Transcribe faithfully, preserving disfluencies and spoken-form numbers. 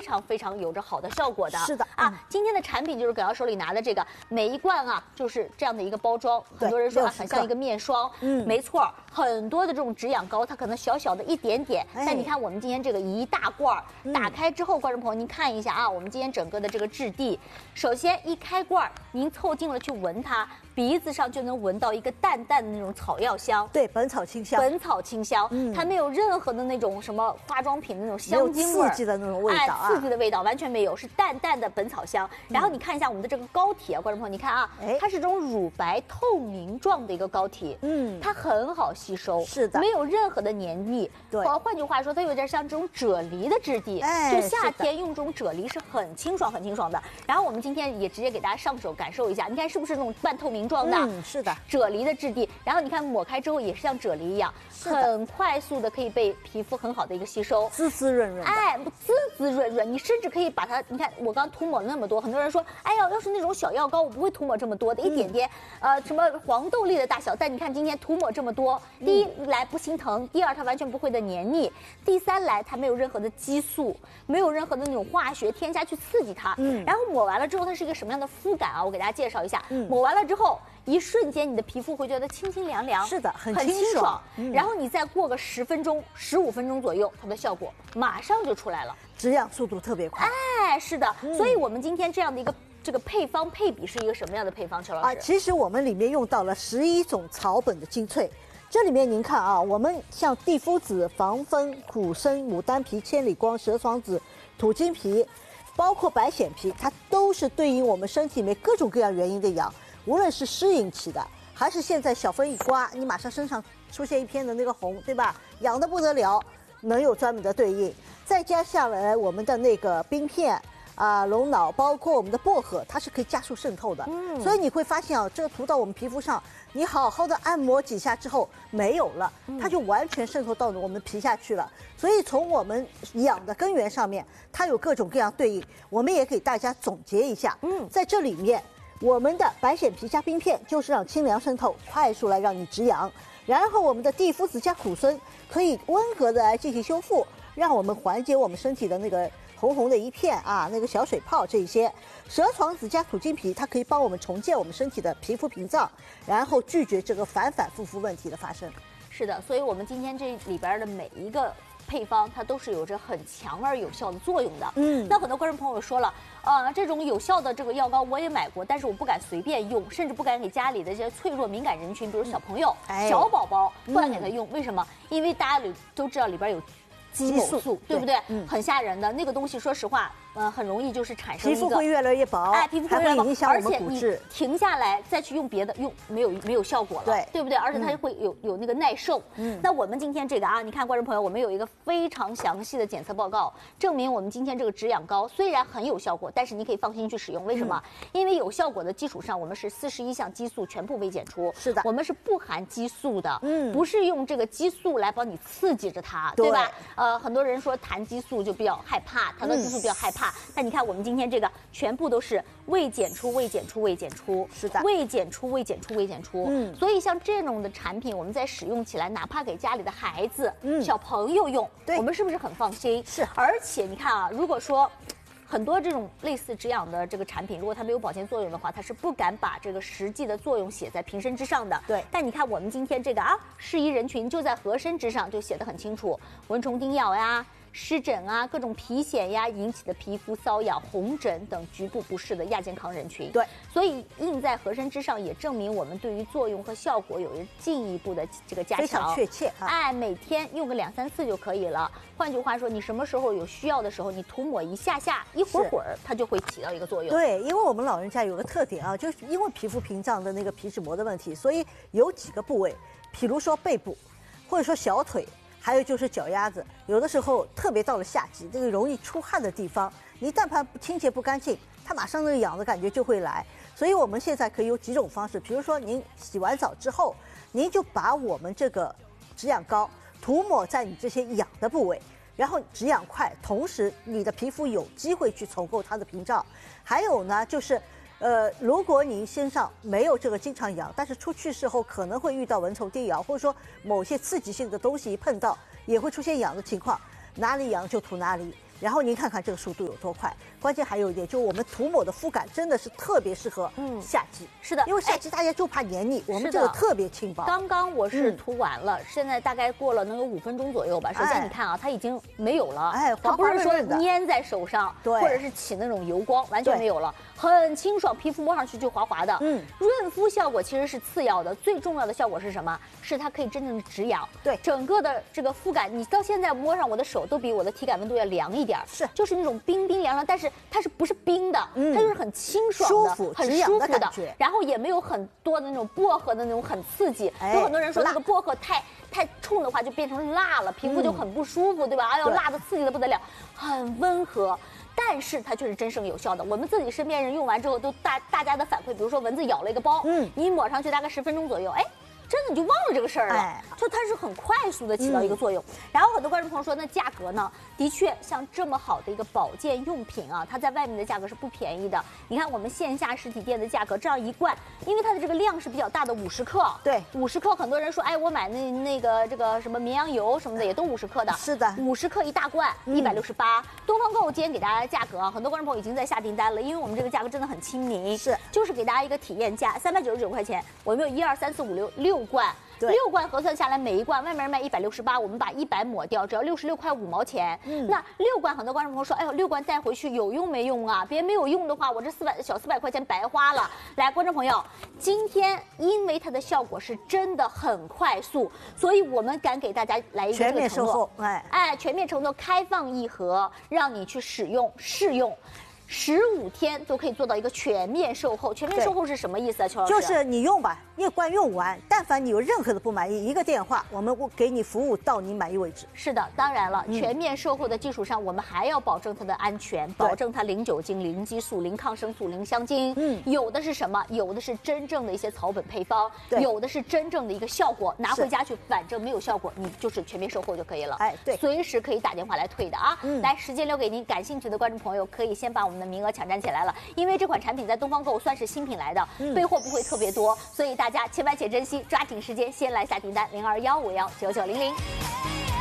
常非常有着好的效果的。 是的啊，今天的产品就是葛瑶手里拿的这个，每一罐啊就是这样的一个包装，很多人说啊很像一个面霜，嗯，没错，很多的这种止痒膏它可能小小的一点点，哎、但你看我们今天这个一大罐，嗯、打开之后，观众朋友您看一下啊，我们今天整个的这个质地，首先一开罐，您凑近了去闻它。鼻子上就能闻到一个淡淡的那种草药香， 对，本草清香， 本草清香，嗯，它没有任何的那种什么化妆品的那种香精味， 刺激的那种味道啊， 哎，刺激的味道完全没有，是淡淡的本草香。然后你看一下我们的这个膏体啊，观众朋友，你看啊，它是这种乳白透明状的一个膏体，嗯，它很好吸收， 是的， 没有任何的黏腻， 对， 换句话说，它有点像这种啫喱的质地，哎，就夏天用这种啫喱是很清爽、很清爽的。然后我们今天也直接给大家上手感受一下，你看是不是那种半透明状的？ 嗯，是的。 啫喱的质地，然后你看抹开之后也是像啫喱一样，很快速的可以被皮肤很好的一个吸收， 滋滋润润， 哎，滋滋润润。你甚至可以把它，你看我刚涂抹了那么多，很多人说，哎呀，要是那种小药膏，我不会涂抹这么多的，一点点，嗯、呃，什么黄豆粒的大小，但你看今天涂抹这么多，第一来不心疼，第二它完全不会的黏腻，第三来它没有任何的激素，没有任何的那种化学添加去刺激它，嗯，然后抹完了之后，它是一个什么样的肤感啊？我给大家介绍一下，嗯，抹完了之后。一瞬间，你的皮肤会觉得清清凉凉， 是的，很很清爽。 嗯、然后你再过个十分钟、十五分钟左右，它的效果马上就出来了， 止痒速度特别快。 哎，是的，嗯、所以我们今天这样的一个这个配方配比是一个什么样的配方？邱老师啊， 其实我们里面用到了十一种草本的精粹。这里面您看啊，我们像地肤子、防风、苦参、牡丹皮、千里光、蛇床子、土金皮，包括白藓皮，它都是对应我们身体里面各种各样原因的痒。无论是湿引起的，还是现在小风一刮，你马上身上出现一片的那个红，对吧？痒得不得了，能有专门的对应。再加下来我们的那个冰片啊、龙脑，包括我们的薄荷，它是可以加速渗透的。嗯，所以你会发现啊，这个涂到我们皮肤上，你好好的按摩几下之后没有了，它就完全渗透到我们皮下去了。所以从我们痒的根源上面，它有各种各样对应。我们也给大家总结一下，嗯，在这里面。我们的白藓皮加冰片就是让清凉渗透，快速来让你止痒。然后我们的地肤子加苦参可以温和的来进行修复，让我们缓解我们身体的那个红红的一片啊，那个小水泡这一些。蛇床子加土金皮，它可以帮我们重建我们身体的皮肤屏障，然后拒绝这个反反复复问题的发生。 是的，所以我们今天这里边的每一个配方，它都是有着很强而有效的作用的。嗯，那很多观众朋友说了，呃，这种有效的这个药膏我也买过，但是我不敢随便用，甚至不敢给家里的这些脆弱敏感人群，比如小朋友、哎、小宝宝，不敢给他用。嗯、为什么？因为大家里都知道里边有激素，素对不对？嗯，很吓人的那个东西，说实话。呃，很容易就是产生一个皮肤会越来越薄， 哎，皮肤会越来越薄，影响我们骨质。 停下来再去用别的，用没有没有效果了， 对对不对？而且它会有、嗯、有那个耐受。嗯，那我们今天这个啊，你看观众朋友，我们有一个非常详细的检测报告，证明我们今天这个止痒膏虽然很有效果，但是你可以放心去使用。为什么？嗯、因为有效果的基础上，我们是四十一项激素全部未检出， 是的， 我们是不含激素的，嗯，不是用这个激素来帮你刺激着它，对, 对吧？呃，很多人说谈激素就比较害怕，谈到激素比较害怕，嗯、但你看我们。今天这个全部都是未检出、未检出、未检出， 是的， 未检出、未检出、未检出。嗯，所以像这种的产品，我们在使用起来，哪怕给家里的孩子、嗯、小朋友用，对，我们是不是很放心？ 是。 而且你看啊，如果说很多这种类似止痒的这个产品，如果它没有保健作用的话，它是不敢把这个实际的作用写在瓶身之上的。 对。 但你看我们今天这个啊，适宜人群就在盒身之上就写得很清楚，蚊虫叮咬呀。湿疹啊，各种皮癣呀引起的皮肤瘙痒、红疹等局部不适的亚健康人群。 对， 所以印在盒身之上，也证明我们对于作用和效果有着进一步的这个加强， 非常确切啊！ 哎，每天用个两三次就可以了。换句话说，你什么时候有需要的时候，你涂抹一下下，一会儿会儿它就会起到一个作用。 对，因为我们老人家有个特点啊，就是因为皮肤屏障的那个皮脂膜的问题，所以有几个部位，比如说背部，或者说小腿。还有就是脚丫子，有的时候特别到了夏季，这个容易出汗的地方，你但凡不清洁不干净，它马上那个痒的感觉就会来。所以我们现在可以有几种方式，比如说您洗完澡之后，您就把我们这个止痒膏涂抹在你这些痒的部位，然后止痒快，同时你的皮肤有机会去重构它的屏障。还有呢，就是。呃，如果你身上没有这个经常痒，但是出去时候可能会遇到蚊虫叮咬，或者说某些刺激性的东西一碰到，也会出现痒的情况。哪里痒就涂哪里， 然后您看看这个速度有多快，关键还有一点，就是我们涂抹的肤感真的是特别适合嗯夏季。 是的， 因为夏季大家就怕黏腻，我们是的这个特别轻薄。 刚刚我是涂完了，现在大概过了能有五分钟左右吧。首先你看啊，它已经没有了， 哎它不是说滑滑润润的粘在手上， 对或者是起那种油光，完全对没有了，很清爽，皮肤摸上去就滑滑的。 嗯， 润肤效果其实是次要的，最重要的效果是什么？是它可以真正的止痒。 对整个的这个肤感，你到现在摸上我的手都比我的体感温度要凉一点儿， 是就是那种冰冰凉凉，但是它是不是冰的？ 嗯它就是很清爽的， 舒服很止痒舒服的的感觉， 然后也没有很多的那种薄荷的那种很刺激。 哎有很多人说辣那个薄荷太太冲的话就变成辣了，皮肤就很不舒服，对吧？哎呦， 对辣的刺激的不得了，很温和。但是它却是真正有效的。我们自己身边人用完之后，都大大家的反馈，比如说蚊子咬了一个包， 嗯你抹上去大概十分钟左右，哎。真的你就忘了这个事儿了， 哎就它是很快速的起到一个作用。然后很多观众朋友说，那价格呢？的确，像这么好的一个保健用品啊，它在外面的价格是不便宜的。你看我们线下实体店的价格，这样一罐，因为它的这个量是比较大的，五十克， 对五十克。很多人说，哎，我买那那个这个什么绵羊油什么的，也都五十克的， 是的五十克一大罐，一百六十八。东方购物今天给大家的价格啊，很多观众朋友已经在下订单了，因为我们这个价格真的很亲民， 是就是给大家一个体验价，三百九十九块钱，我们有一二三四五六六罐。 对六罐核算下来，每一罐外面卖一百六十八，我们把一百抹掉，只要六十六块五毛钱。嗯，那六罐很多观众朋友说，哎呦，六罐带回去有用没用啊？别没有用的话，我这四百小四百块钱白花了。来，观众朋友，今天因为它的效果是真的很快速，所以我们敢给大家来一个全面售这个承诺后哎哎，全面承诺开放一盒，让你去使用试用。十五天都可以做到一个全面售后。全面售后是什么意思啊，邱老师？ 就是你用吧，一罐用完，但凡你有任何的不满意，一个电话，我们给你服务到你满意为止。 是的，当然了， 嗯全面售后的基础上，我们还要保证它的安全，保证它零酒精、零激素、零抗生素、零香精。 嗯有的是什么？有的是真正的一些草本配方， 对有的是真正的一个效果。拿是回家去，反正没有效果，你就是全面售后就可以了。 哎对随时可以打电话来退的啊。 嗯来，时间留给您，感兴趣的观众朋友可以先把我们的名额抢占起来了，因为这款产品在东方购物算是新品来的， 嗯备货不会特别多，所以大家千万且珍惜，抓紧时间先来下订单，零二幺五幺九九零零。